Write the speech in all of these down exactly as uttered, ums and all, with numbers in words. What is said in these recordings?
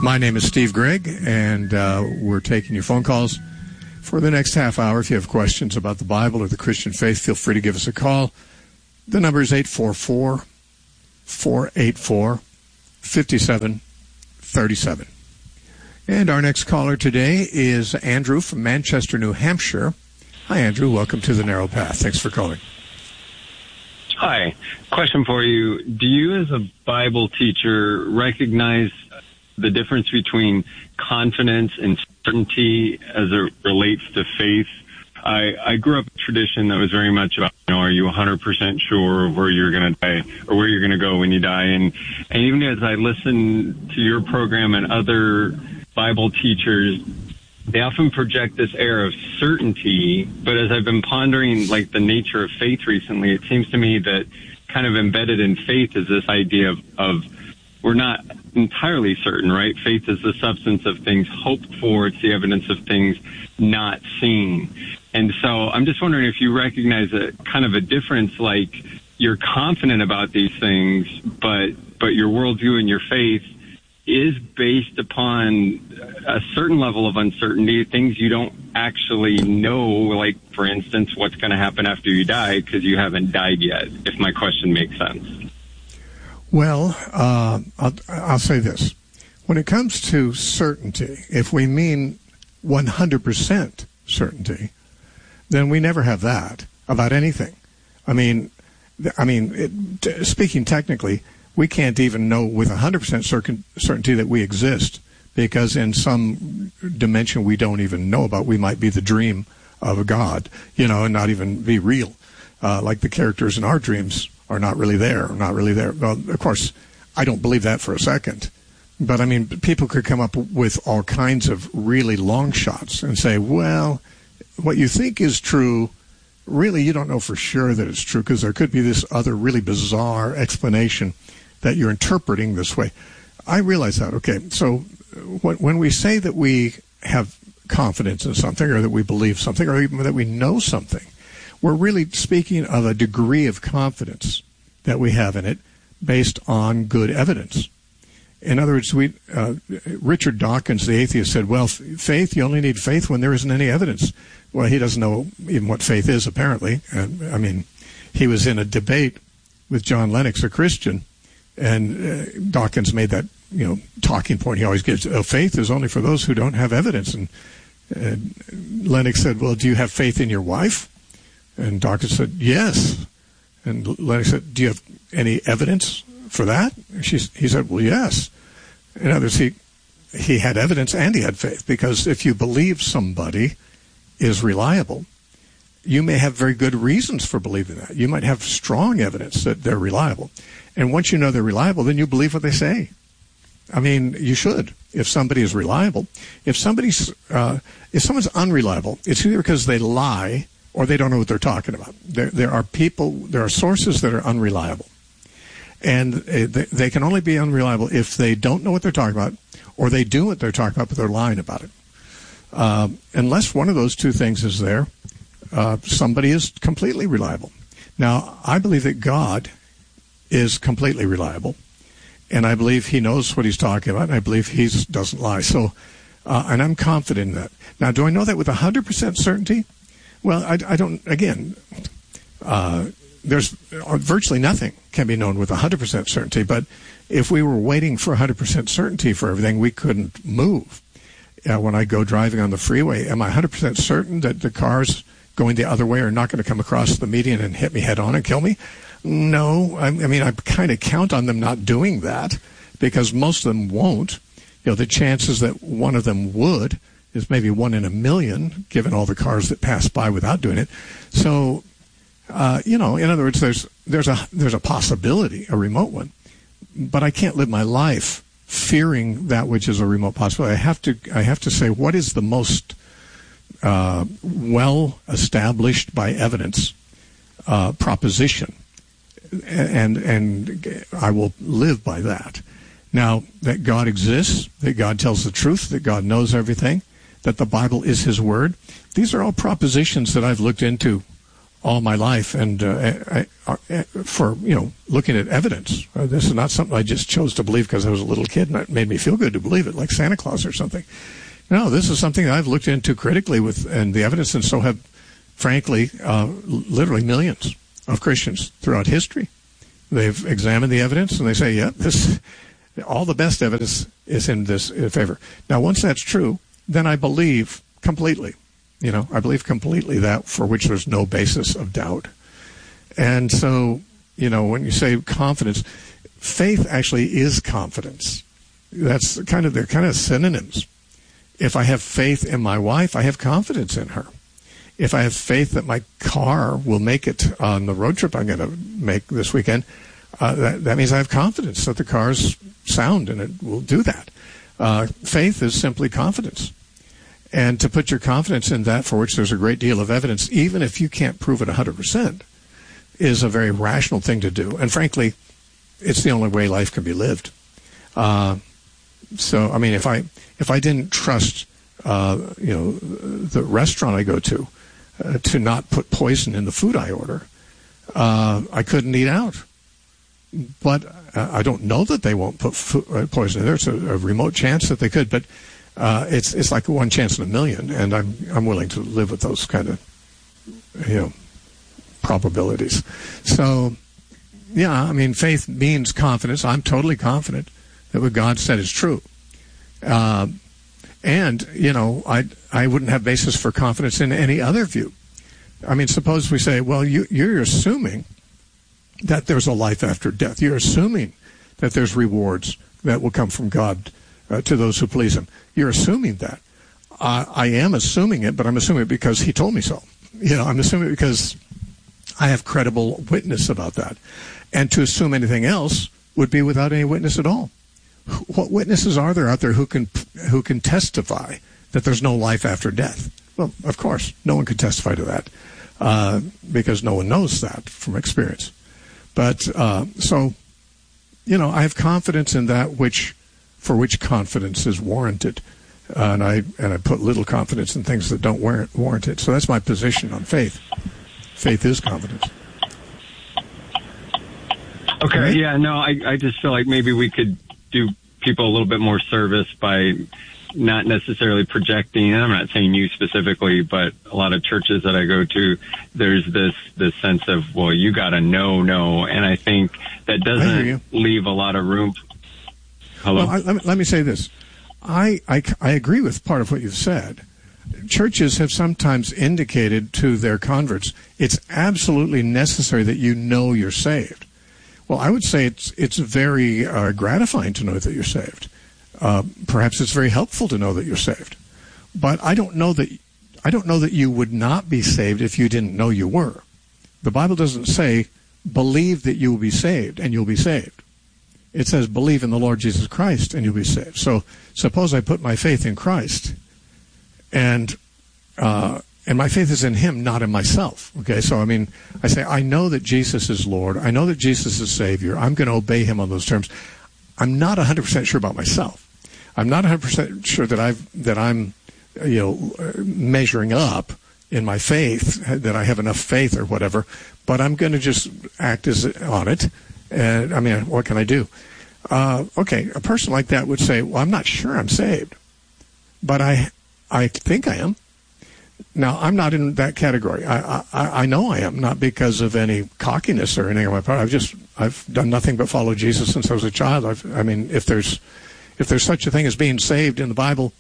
My name is Steve Gregg, and uh, we're taking your phone calls for the next half hour. If you have questions about the Bible or the Christian faith, feel free to give us a call. The number is eight four four, four eight four, five seven three seven. And our next caller today is Andrew from Manchester, New Hampshire. Hi, Andrew. Welcome to The Narrow Path. Thanks for calling. Hi. Question for you. Do you, as a Bible teacher, recognize the difference between confidence and certainty as it relates to faith? I, I grew up in a tradition that was very much about, you know, are you one hundred percent sure of where you're going to die or where you're going to go when you die? And, and even as I listen to your program and other Bible teachers, they often project this air of certainty, but as I've been pondering like the nature of faith recently, it seems to me that kind of embedded in faith is this idea of, of we're not entirely certain, right? Faith is the substance of things hoped for. It's the evidence of things not seen. And so I'm just wondering if you recognize a kind of a difference, like you're confident about these things, but but your worldview and your faith is based upon a certain level of uncertainty, things you don't actually know, like, for instance, what's going to happen after you die because you haven't died yet, if my question makes sense. Well, uh, I'll, I'll say this. When it comes to certainty, if we mean one hundred percent certainty, then we never have that about anything. I mean, I mean, it, speaking technically, we can't even know with one hundred percent certain, certainty that we exist, because in some dimension we don't even know about, we might be the dream of a God, you know, and not even be real. Uh, like the characters in our dreams are not really there, not really there. Well, of course, I don't believe that for a second. But, I mean, people could come up with all kinds of really long shots and say, well, what you think is true, really you don't know for sure that it's true, because there could be this other really bizarre explanation that you're interpreting this way. I realize that. Okay, so when we say that we have confidence in something, or that we believe something, or even that we know something, we're really speaking of a degree of confidence that we have in it based on good evidence. In other words, we, uh, Richard Dawkins, the atheist, said, well, faith, you only need faith when there isn't any evidence. Well, he doesn't know even what faith is, apparently. Uh, I mean, he was in a debate with John Lennox, a Christian, and uh, Dawkins made that, you know, talking point he always gives. Oh, faith is only for those who don't have evidence. And, and Lennox said, well, do you have faith in your wife? And Dawkins said, yes. And Lennox said, do you have any evidence for that? She, he said, well, yes. In other words, he, he had evidence and he had faith, because if you believe somebody is reliable, you may have very good reasons for believing that. You might have strong evidence that they're reliable. And once you know they're reliable, then you believe what they say. I mean, you should, if somebody is reliable. If somebody's, uh, if someone's unreliable, it's either because they lie or they don't know what they're talking about. There, there are people, there are sources that are unreliable. And they, they can only be unreliable if they don't know what they're talking about, or they do what they're talking about, but they're lying about it. Uh, unless one of those two things is there, uh, somebody is completely reliable. Now, I believe that God is completely reliable, and I believe he knows what he's talking about, and I believe he doesn't lie. So, uh, and I'm confident in that. Now, do I know that with one hundred percent certainty? Well, I, I don't, again, uh, there's virtually nothing can be known with one hundred percent certainty, but if we were waiting for one hundred percent certainty for everything, we couldn't move. Uh, when I go driving on the freeway, am I one hundred percent certain that the cars going the other way are not going to come across the median and hit me head on and kill me? No. I, I mean, I kind of count on them not doing that, because most of them won't. You know, the chances that one of them would is maybe one in a million, given all the cars that pass by without doing it. So, uh, you know, in other words, there's there's a there's a possibility, a remote one, but I can't live my life fearing that which is a remote possibility. I have to I have to say, what is the most uh, well established by evidence uh, proposition, and and I will live by that. Now, that God exists, that God tells the truth, that God knows everything, that the Bible is his word. These are all propositions that I've looked into all my life, and uh, I, I, for you know, looking at evidence. Uh, this is not something I just chose to believe because I was a little kid and it made me feel good to believe it, like Santa Claus or something. No, this is something I've looked into critically with, and the evidence, and so have, frankly, uh, literally millions of Christians throughout history. They've examined the evidence and they say, yeah, this, all the best evidence is in this in favor. Now, once that's true, then I believe completely. You know, I believe completely that for which there's no basis of doubt. And so, you know, when you say confidence, faith actually is confidence. That's kind of, they're kind of synonyms. If I have faith in my wife, I have confidence in her. If I have faith that my car will make it on the road trip I'm going to make this weekend, uh, that, that means I have confidence that the car's sound and it will do that. Uh, faith is simply confidence. And to put your confidence in that for which there's a great deal of evidence, even if you can't prove it one hundred percent, is a very rational thing to do. And frankly, it's the only way life can be lived. Uh, so, I mean, if I if I didn't trust, uh, you know, the restaurant I go to uh, to not put poison in the food I order, uh, I couldn't eat out. But uh, I don't know that they won't put food, uh, poison in there. It's a, a remote chance that they could, but Uh, it's it's like one chance in a million, and I'm I'm willing to live with those kind of, you know, probabilities. So, yeah, I mean, faith means confidence. I'm totally confident that what God said is true, uh, and you know, I I wouldn't have basis for confidence in any other view. I mean, suppose we say, well, you you're assuming that there's a life after death. You're assuming that there's rewards that will come from God uh, to those who please Him. You're assuming that. Uh, I am assuming it, but I'm assuming it because He told me so. You know, I'm assuming it because I have credible witness about that. And to assume anything else would be without any witness at all. What witnesses are there out there who can who can testify that there's no life after death? Well, of course, no one could testify to that uh, because no one knows that from experience. But uh, so, you know, I have confidence in that which, for which confidence is warranted, uh, and I and I put little confidence in things that don't warrant warrant it. So that's my position on faith. Faith is confidence. Okay, right? yeah, no, I I just feel like maybe we could do people a little bit more service by not necessarily projecting, and I'm not saying you specifically, but a lot of churches that I go to, there's this this sense of, well, you got to know, know, and I think that doesn't leave a lot of room. Hello? Well, I, let, me, let me say this. I, I, I agree with part of what you've said. Churches have sometimes indicated to their converts, it's absolutely necessary that you know you're saved. Well, I would say it's it's very uh, gratifying to know that you're saved. Uh, perhaps it's very helpful to know that you're saved. But I don't know that I don't know that you would not be saved if you didn't know you were. The Bible doesn't say, believe that you will be saved and you'll be saved. It says, believe in the Lord Jesus Christ and you'll be saved. So suppose I put my faith in Christ, and uh, and my faith is in Him, not in myself. Okay, so I mean, I say, I know that Jesus is Lord. I know that Jesus is Savior. I'm going to obey Him on those terms. I'm not one hundred percent sure about myself. I'm not one hundred percent sure that I've that I'm, you know, measuring up in my faith, that I have enough faith or whatever. But I'm going to just act as on it. And I mean, what can I do? Uh, okay, a person like that would say, "Well, I'm not sure I'm saved, but I, I think I am." Now, I'm not in that category. I, I, I know I am, not because of any cockiness or anything on my part. I've just, I've done nothing but follow Jesus since I was a child. I've, I mean, if there's, if there's such a thing as being saved in the Bible,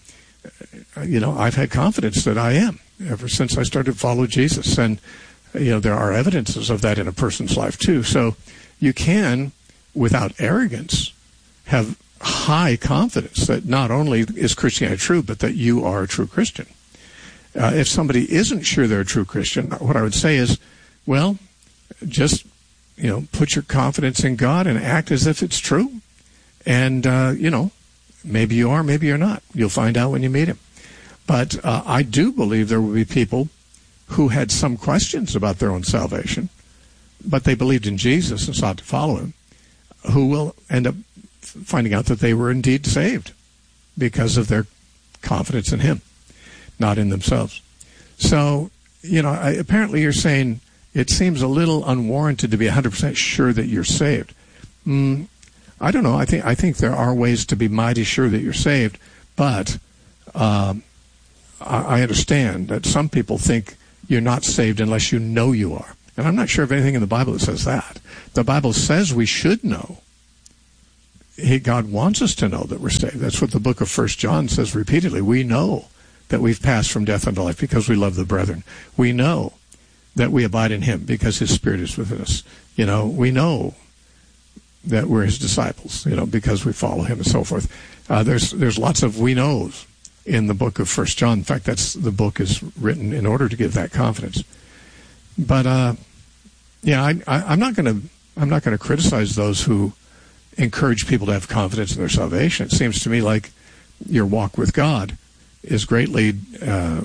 you know, I've had confidence that I am ever since I started to follow Jesus. And, you know, there are evidences of that in a person's life too. So you can, without arrogance, have high confidence that not only is Christianity true, but that you are a true Christian. Uh, if somebody isn't sure they're a true Christian, what I would say is, well, just, you know, put your confidence in God and act as if it's true. And, uh, you know, maybe you are, maybe you're not. You'll find out when you meet Him. But uh, I do believe there will be people who had some questions about their own salvation, but they believed in Jesus and sought to follow Him, who will end up finding out that they were indeed saved because of their confidence in Him, not in themselves. So, you know, I, apparently you're saying it seems a little unwarranted to be one hundred percent sure that you're saved. Mm, I don't know. I think I think there are ways to be mighty sure that you're saved, but um, I, I understand that some people think you're not saved unless you know you are. And I'm not sure of anything in the Bible that says that. The Bible says we should know. He, God wants us to know that we're saved. That's what the book of First John says repeatedly. We know that we've passed from death unto life because we love the brethren. We know that we abide in him because his Spirit is within us. You know, we know that we're his disciples, you know, because we follow him and so forth. Uh, there's there's lots of we knows in the book of First John. In fact, that's the book is written in order to give that confidence. But uh, yeah, I, I, I'm not going to I'm not going to criticize those who encourage people to have confidence in their salvation. It seems to me like your walk with God is greatly uh,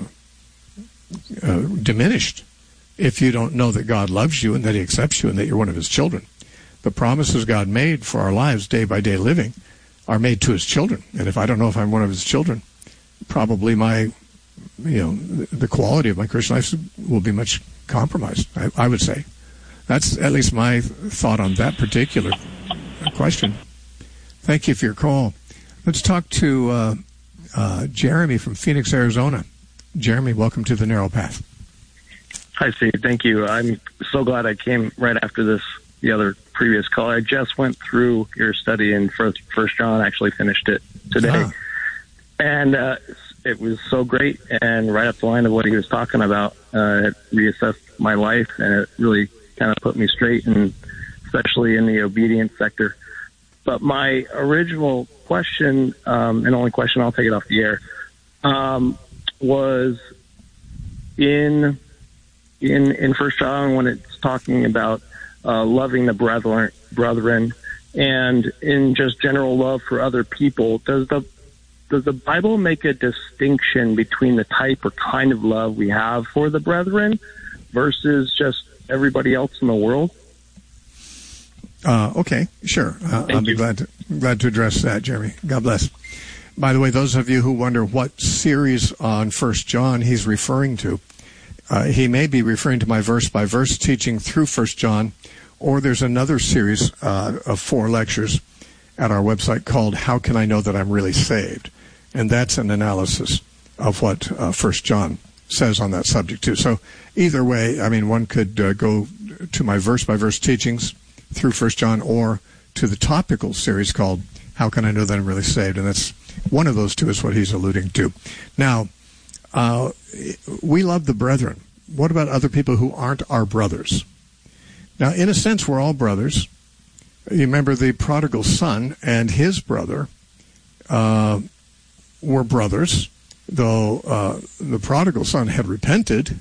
uh, diminished if you don't know that God loves you and that he accepts you and that you're one of his children. The promises God made for our lives, day by day living, are made to his children. And if I don't know if I'm one of his children, probably my, you know, the quality of my Christian life will be much compromised, I, I would say. That's at least my thought on that particular question. Thank you for your call. Let's talk to uh, uh, Jeremy from Phoenix, Arizona. Jeremy, welcome to the Narrow Path. Hi, Steve. Thank you. I'm so glad I came right after this, the other previous call. I just went through your study in First, First John, actually finished it today. Ah. And uh, it was so great and right up the line of what he was talking about. Uh, it reassessed my life, and it really kind of put me straight, and especially in the obedience sector. But my original question, um, and only question, I'll take it off the air, um, was in in in First John when it's talking about uh, loving the brethren, brethren, and in just general love for other people. Does the does the Bible make a distinction between the type or kind of love we have for the brethren versus just everybody else in the world? Uh, okay, sure. Uh, I'll be glad to, glad to address that, Jeremy. God bless. By the way, those of you who wonder what series on First John he's referring to, uh, he may be referring to my verse-by-verse teaching through First John, or there's another series uh, of four lectures at our website called How Can I Know That I'm Really Saved? And that's an analysis of what uh, First John says on that subject, too. So either way, I mean, one could uh, go to my verse-by-verse teachings through First John, or to the topical series called How Can I Know That I'm Really Saved? And that's one of those two is what he's alluding to. Now, uh, we love the brethren. What about other people who aren't our brothers? Now, in a sense, we're all brothers. You remember the prodigal son and his brother uh, were brothers, though uh, the prodigal son had repented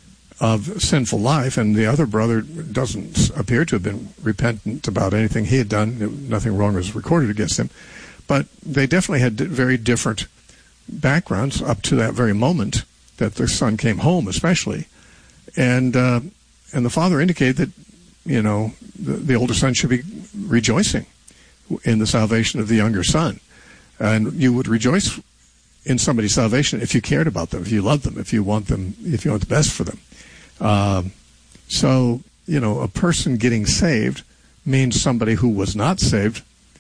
of sinful life, and the other brother doesn't appear to have been repentant about anything he had done. Nothing wrong was recorded against him. But they definitely had very different backgrounds up to that very moment that the son came home, especially. And uh, and the father indicated that, you know, the, the older son should be rejoicing in the salvation of the younger son. And you would rejoice in somebody's salvation if you cared about them, if you loved them, if you want them, if you want the best for them. Um, so, you know, a person getting saved means somebody who was not saved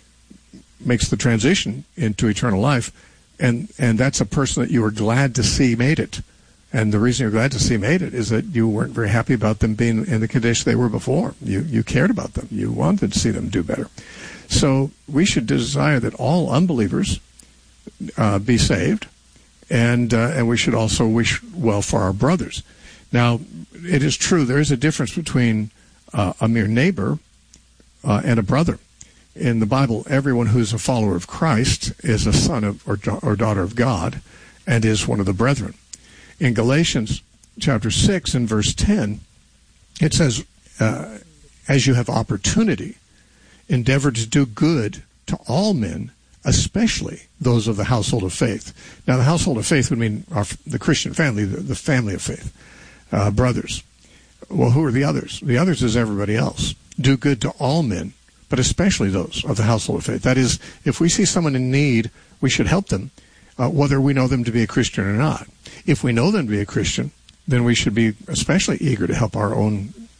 makes the transition into eternal life, and and that's a person that you were glad to see made it. And the reason you're glad to see made it is that you weren't very happy about them being in the condition they were before. You you cared about them. You wanted to see them do better. So we should desire that all unbelievers uh, be saved, and uh, and we should also wish well for our brothers. Now, it is true there is a difference between uh, a mere neighbor uh, and a brother. In the Bible, everyone who is a follower of Christ is a son of or, or daughter of God and is one of the brethren. In Galatians chapter six and verse ten, it says, uh, as you have opportunity, endeavor to do good to all men, especially those of the household of faith. Now, the household of faith would mean our, the Christian family, the, the family of faith. Uh, brothers. Well, who are the others? The others is everybody else. Do good to all men, but especially those of the household of faith. That is, if we see someone in need, we should help them, uh, whether we know them to be a Christian or not. If we know them to be a Christian, then we should be especially eager to help our own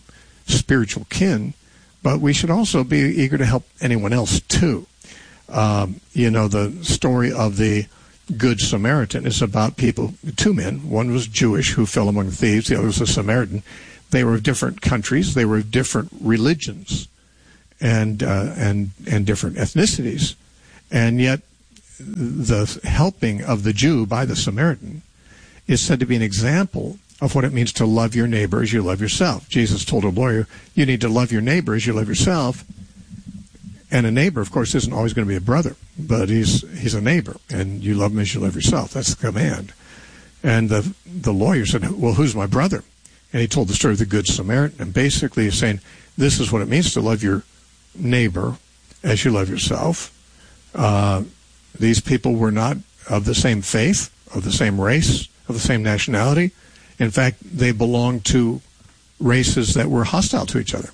spiritual kin, but we should also be eager to help anyone else too. Um, you know, the story of the Good Samaritan is about people, two men. One was Jewish, who fell among thieves. The other was a Samaritan. They were of different countries. They were of different religions and uh, and and different ethnicities. And yet the helping of the Jew by the Samaritan is said to be an example of what it means to love your neighbor as you love yourself. Jesus told a lawyer, you need to love your neighbor as you love yourself. And a neighbor, of course, isn't always going to be a brother, but he's he's a neighbor, and you love him as you love yourself. That's the command. And the the lawyer said, well, who's my brother? And he told the story of the Good Samaritan. And basically he's saying, this is what it means to love your neighbor as you love yourself. Uh, these people were not of the same faith, of the same race, of the same nationality. In fact, they belonged to races that were hostile to each other.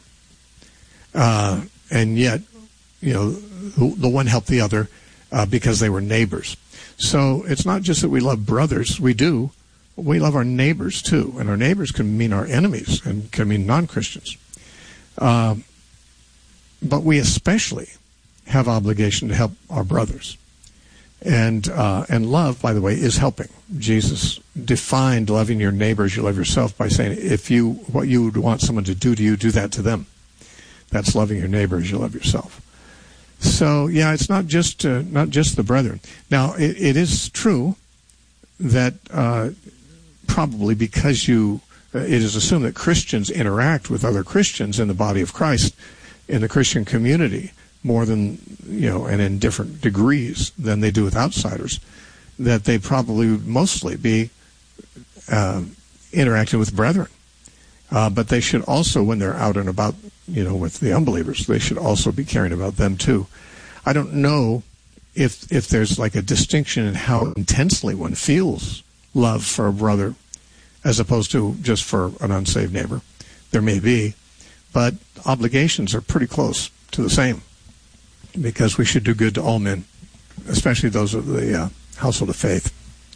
Uh, and yet, you know, the one helped the other uh, because they were neighbors. So it's not just that we love brothers. We do. We love our neighbors, too. And our neighbors can mean our enemies and can mean non-Christians. Uh, but we especially have obligation to help our brothers. And uh, and love, by the way, is helping. Jesus defined loving your neighbor as you love yourself by saying, if you what you would want someone to do to you, do that to them. That's loving your neighbor as you love yourself. So, yeah, it's not just uh, not just the brethren. Now, it, it is true that uh, probably because you, uh, it is assumed that Christians interact with other Christians in the body of Christ, in the Christian community, more than, you know, and in different degrees than they do with outsiders, that they probably would mostly be uh, interacting with brethren. Uh, but they should also, when they're out and about, you know, with the unbelievers, they should also be caring about them too. I don't know if if there's like a distinction in how intensely one feels love for a brother as opposed to just for an unsaved neighbor. There may be, but obligations are pretty close to the same, because we should do good to all men, especially those of the uh, household of faith.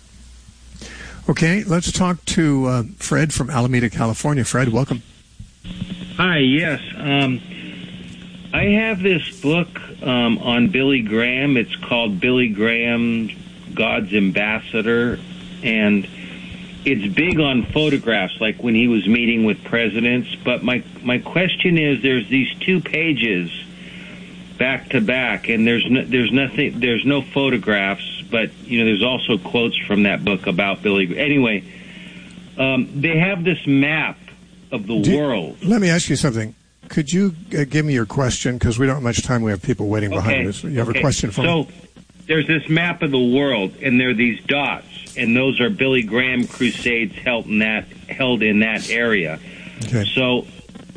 Okay, let's talk to uh, Fred from Alameda, California. Fred, welcome. Hi, yes. Um, I have this book um, on Billy Graham. It's called Billy Graham, God's Ambassador, and it's big on photographs, like when he was meeting with presidents. But my, my question is, there's these two pages back to back, and there's no, there's nothing, there's no photographs, but you know, there's also quotes from that book about Billy. Anyway, um, they have this map of the Do, world. Let me ask you something. Could you uh, give me your question, because we don't have much time. We have people waiting okay. behind us. You have okay. a question for so, me? So there's this map of the world, and there are these dots, and those are Billy Graham crusades held in that held in that area. Okay. So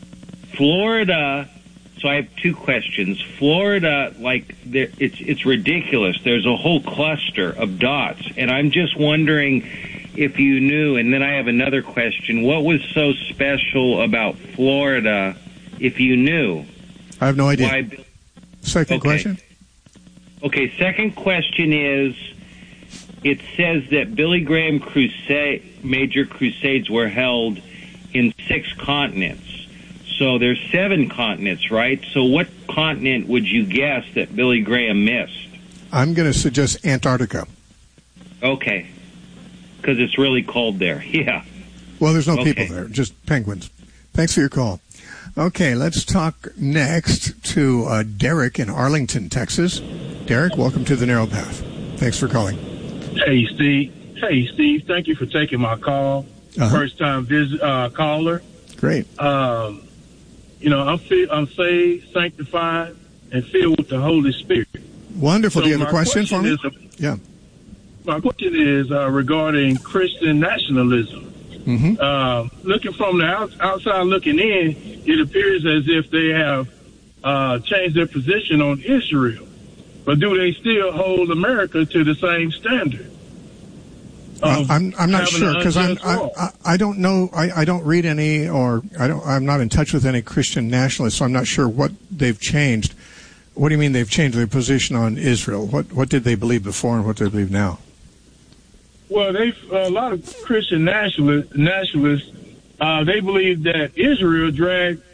Florida. So I have two questions. Florida, like, it's it's ridiculous. There's a whole cluster of dots, and I'm just wondering if you knew. And then I have another question. What was so special about Florida, if you knew? I have no idea. Why, second okay. question? Okay, second question is, it says that Billy Graham crusade, major crusades were held in six continents. So there's seven continents, right? So what continent would you guess that Billy Graham missed? I'm going to suggest Antarctica. Okay. Because it's really cold there. Yeah. Well, there's no okay. people there, just penguins. Thanks for your call. Okay, let's talk next to uh, Derek in Arlington, Texas. Derek, welcome to The Narrow Path. Thanks for calling. Hey, Steve. Hey, Steve. Thank you for taking my call. Uh-huh. First-time visit, uh, caller. Great. Um, you know, I'm, feel, I'm saved, sanctified, and filled with the Holy Spirit. Wonderful. So Do you have a question, question for me? Is, yeah. My question is uh, regarding Christian nationalism. Mm-hmm. Uh, looking from the out, outside looking in, it appears as if they have uh, changed their position on Israel. But do they still hold America to the same standard? Uh, I'm I'm not sure, because I'm I, I, I don't know I, I don't read any, or I don't I'm not in touch with any Christian nationalists, so I'm not sure what they've changed. What do you mean they've changed their position on Israel? What what did they believe before and what do they believe now? Well, they a lot of Christian nationalists nationalists uh, they believe that Israel dragged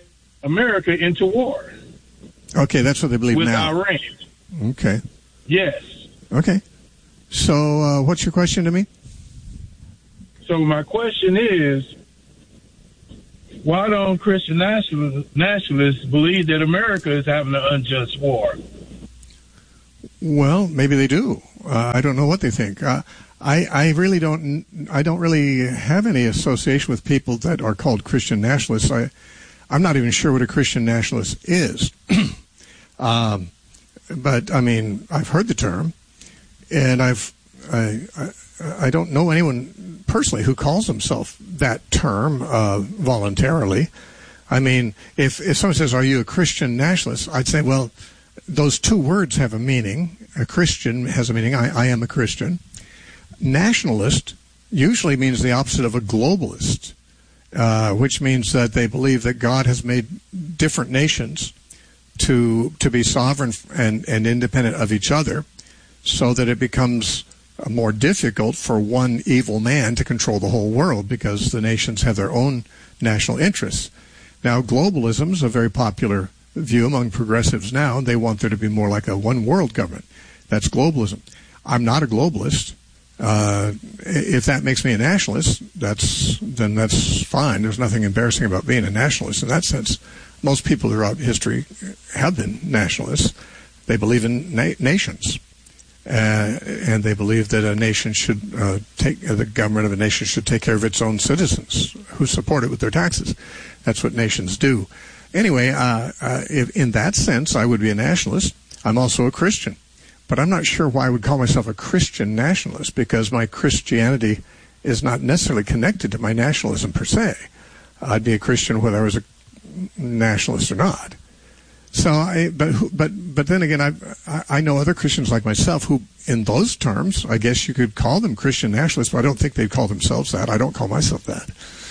America into war. Okay, that's what they believe with now. Iran. Okay. Yes. Okay. So, uh, what's your question to me? So my question is, why don't Christian nationalists, nationalists believe that America is having an unjust war? Well, maybe they do. Uh, I don't know what they think. Uh, I, I really don't. I don't really have any association with people that are called Christian nationalists. I, I'm not even sure what a Christian nationalist is. um, but I mean, I've heard the term, and I've I, I I don't know anyone personally who calls himself that term uh, voluntarily. I mean, if if someone says, "Are you a Christian nationalist?" I'd say, well, those two words have a meaning. A Christian has a meaning. I, I am a Christian. Nationalist usually means the opposite of a globalist, uh, which means that they believe that God has made different nations to to be sovereign and, and independent of each other, so that it becomes more difficult for one evil man to control the whole world because the nations have their own national interests. Now, globalism is a very popular view among progressives now. They want there to be more like a one world government. That's globalism. I'm not a globalist. Uh, if that makes me a nationalist, that's then that's fine. There's nothing embarrassing about being a nationalist in that sense. Most people throughout history have been nationalists. They believe in na- nations. Uh, and they believe that a nation should uh, take, uh, the government of a nation should take care of its own citizens who support it with their taxes. That's what nations do. Anyway, uh, uh, if, in that sense, I would be a nationalist. I'm also a Christian. But I'm not sure why I would call myself a Christian nationalist, because my Christianity is not necessarily connected to my nationalism per se. I'd be a Christian whether I was a nationalist or not. So, I, but but but then again, I I know other Christians like myself who, in those terms, I guess you could call them Christian nationalists, but I don't think they'd call themselves that. I don't call myself that.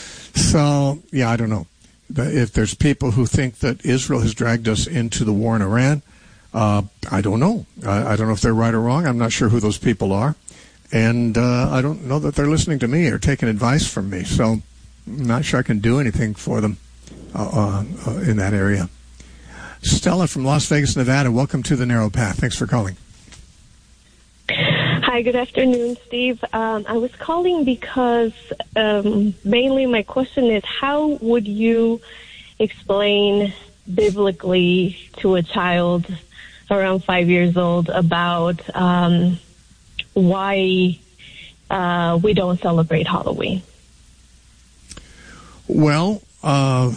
So, yeah, I don't know. If there's people who think that Israel has dragged us into the war in Iran, uh, I don't know. I, I don't know if they're right or wrong. I'm not sure who those people are, and uh, I don't know that they're listening to me or taking advice from me. So, I'm not sure I can do anything for them uh, uh, in that area. Stella from Las Vegas, Nevada, welcome to the Narrow Path. Thanks for calling. Hi, good afternoon, Steve. Um, I was calling because um, mainly my question is, how would you explain biblically to a child around five years old about um, why uh, we don't celebrate Halloween? Well, uh...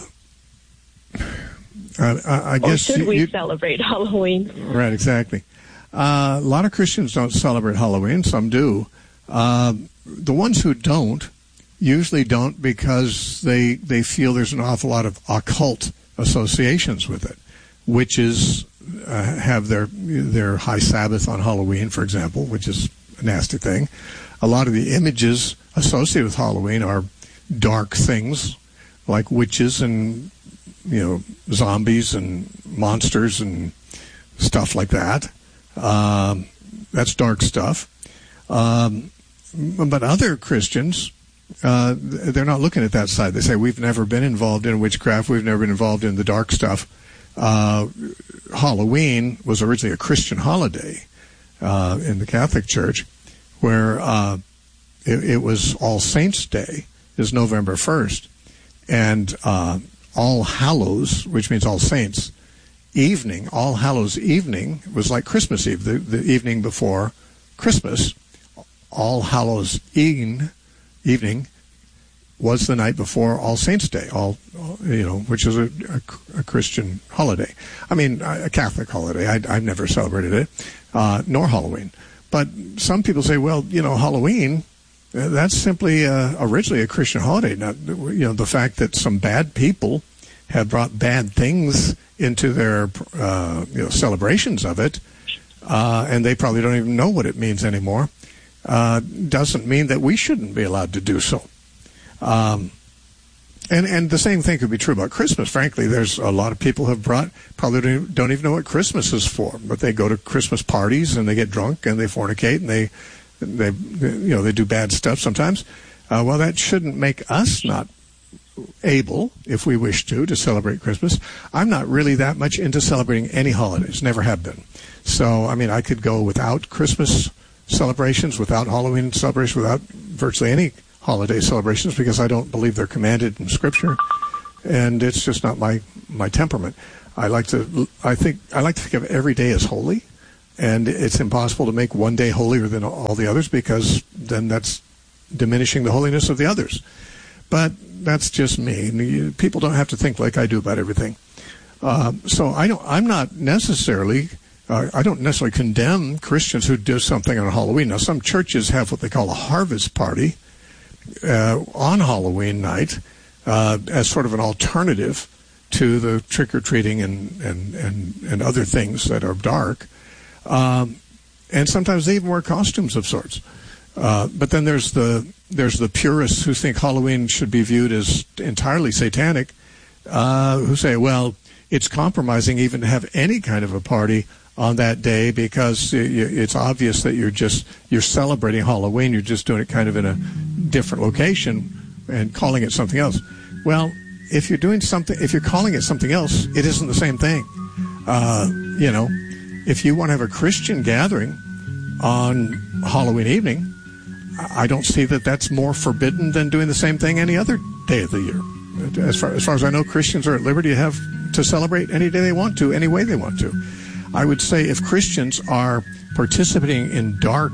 Uh, I, I guess or should we you, celebrate Halloween? Right, exactly. Uh, a lot of Christians don't celebrate Halloween. Some do. Uh, the ones who don't usually don't because they they feel there's an awful lot of occult associations with it. Witches uh, have their their high Sabbath on Halloween, for example, which is a nasty thing. A lot of the images associated with Halloween are dark things like witches and, you know, zombies and monsters and stuff like that. Um, that's dark stuff. Um, but other Christians, uh, they're not looking at that side. They say, we've never been involved in witchcraft. We've never been involved in the dark stuff. Uh, Halloween was originally a Christian holiday uh, in the Catholic Church, where uh, it, it was All Saints' Day is November first. And uh, All Hallows, which means All Saints, evening, All Hallows evening was like Christmas Eve, the, the evening before Christmas. All Hallows evening, evening was the night before All Saints' Day, all you know, which is a, a, a Christian holiday. I mean, a Catholic holiday. I, I've never celebrated it, uh, nor Halloween. But some people say, well, you know, Halloween, uh, that's simply uh, originally a Christian holiday. Not, you know, the fact that some bad people have brought bad things into their uh, you know, celebrations of it, uh, and they probably don't even know what it means anymore, uh, doesn't mean that we shouldn't be allowed to do so. Um, and and the same thing could be true about Christmas. Frankly, there's a lot of people who have brought, probably don't, don't even know what Christmas is for, but they go to Christmas parties and they get drunk and they fornicate and they, they you know, they do bad stuff sometimes. Uh, well, that shouldn't make us not able, if we wish to, to celebrate Christmas. I'm not really that much into celebrating any holidays, never have been. So, I mean, I could go without Christmas celebrations, without Halloween celebrations, without virtually any holiday celebrations, because I don't believe they're commanded in Scripture, and it's just not my, my temperament. I like to, I think, I like to think of every day as holy, and it's impossible to make one day holier than all the others, because then that's diminishing the holiness of the others. But that's just me. You, people don't have to think like I do about everything. Uh, so I don't. I'm not necessarily. Uh, I don't necessarily condemn Christians who do something on Halloween. Now, some churches have what they call a harvest party uh, on Halloween night uh, as sort of an alternative to the trick or treating and and and and other things that are dark. Um, and sometimes they even wear costumes of sorts. Uh, but then there's the there's the purists who think Halloween should be viewed as entirely satanic, uh, who say, well, it's compromising even to have any kind of a party on that day, because it's obvious that you're just you're celebrating Halloween. You're just doing it kind of in a different location and calling it something else. Well, if you're doing something, if you're calling it something else, it isn't the same thing. Uh, you know, if you want to have a Christian gathering on Halloween evening, I don't see that that's more forbidden than doing the same thing any other day of the year. As far as, far as I know, Christians are at liberty to have to celebrate any day they want to, any way they want to. I would say if Christians are participating in dark,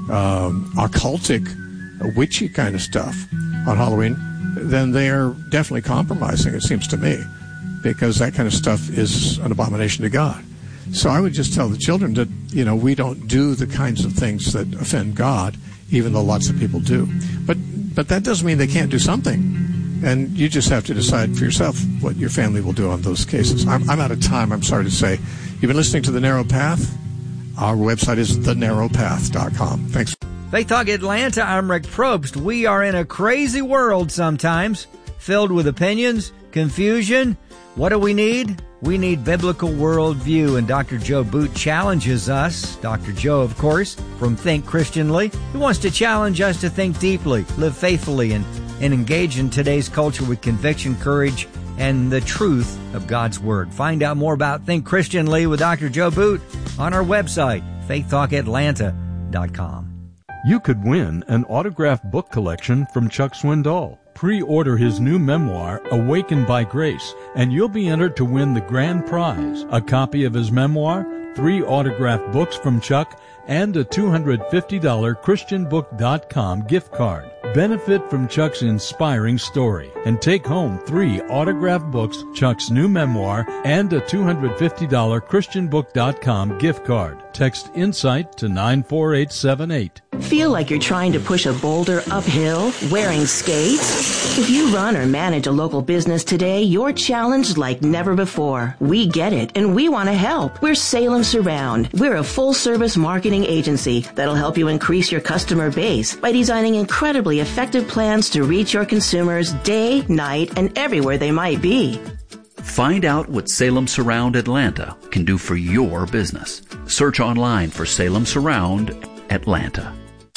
um, occultic, witchy kind of stuff on Halloween, then they are definitely compromising, it seems to me, because that kind of stuff is an abomination to God. So I would just tell the children that, you know, we don't do the kinds of things that offend God, even though lots of people do. But but that doesn't mean they can't do something. And you just have to decide for yourself what your family will do on those cases. I'm, I'm out of time, I'm sorry to say. You've been listening to The Narrow Path. Our website is the narrow path dot com. Thanks. Faith Talk Atlanta, I'm Rick Probst. We are in a crazy world sometimes, filled with opinions, confusion. What do we need? We need biblical worldview, and Doctor Joe Boot challenges us. Doctor Joe, of course, from Think Christianly. He wants to challenge us to think deeply, live faithfully, and, and engage in today's culture with conviction, courage, and the truth of God's Word. Find out more about Think Christianly with Doctor Joe Boot on our website, faith talk atlanta dot com. You could win an autographed book collection from Chuck Swindoll. Pre-order his new memoir, Awakened by Grace, and you'll be entered to win the grand prize, a copy of his memoir, three autographed books from Chuck, and a two hundred fifty dollars christian book dot com gift card. Benefit from Chuck's inspiring story and take home three autographed books, Chuck's new memoir, and a two hundred fifty dollars christian book dot com gift card. Text INSIGHT to nine four eight seven eight. Feel like you're trying to push a boulder uphill wearing skates? If you run or manage a local business today, you're challenged like never before. We get it, and we want to help. We're Salem Surround. We're a full-service marketing agency that'll help you increase your customer base by designing incredibly effective plans to reach your consumers day, night, and everywhere they might be. Find out what Salem Surround Atlanta can do for your business. Search online for Salem Surround Atlanta.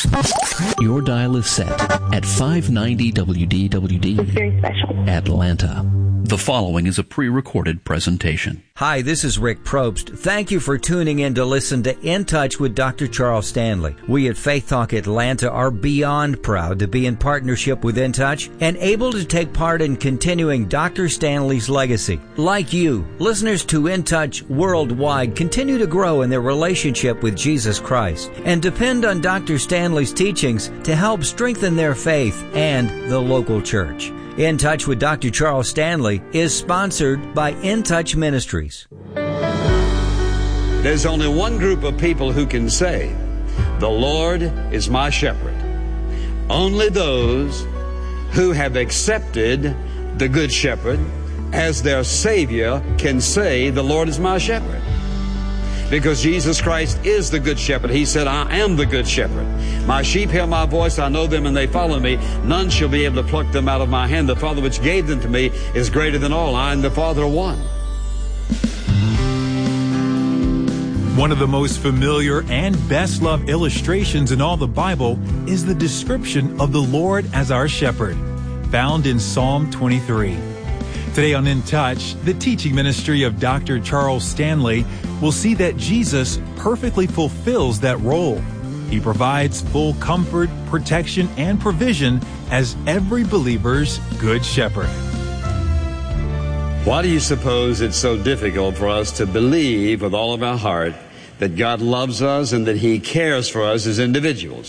Your dial is set at five ninety W D W D. It's very special. Atlanta. The following is a pre-recorded presentation. Hi, this is Rick Probst. Thank you for tuning in to listen to In Touch with Doctor Charles Stanley. We at Faith Talk Atlanta are beyond proud to be in partnership with In Touch and able to take part in continuing Doctor Stanley's legacy. Like you, listeners to In Touch worldwide continue to grow in their relationship with Jesus Christ and depend on Doctor Stanley's teachings to help strengthen their faith and the local church. In Touch with Doctor Charles Stanley is sponsored by In Touch Ministries. There's only one group of people who can say, "The Lord is my shepherd." Only those who have accepted the Good Shepherd as their Savior can say, "The Lord is my shepherd." Because Jesus Christ is the Good Shepherd. He said, "I am the Good Shepherd. My sheep hear my voice, I know them, and they follow me. None shall be able to pluck them out of my hand. The Father which gave them to me is greater than all. I and the Father are one." One of the most familiar and best-loved illustrations in all the Bible is the description of the Lord as our shepherd. found in Psalm twenty-three. Today on In Touch, the teaching ministry of Doctor Charles Stanley will see that Jesus perfectly fulfills that role. He provides full comfort, protection, and provision as every believer's good shepherd. Why do you suppose it's so difficult for us to believe with all of our heart that God loves us and that He cares for us as individuals?